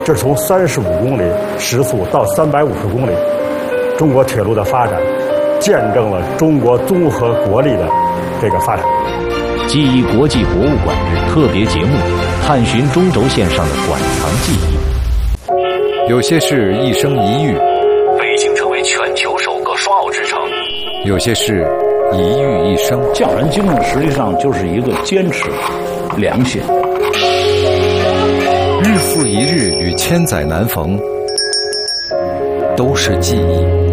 这从35公里时速到350公里，中国铁路的发展，见证了中国综合国力的这个发展。 记忆国际博物馆日特别节目，探寻中轴线上的馆藏记忆。 有些事一生一遇， 北京成为全球首个双奥之城。 有些事一遇一生。 匠人精神实际上就是一个坚持、良心。 日复一日与千载难逢，都是记忆。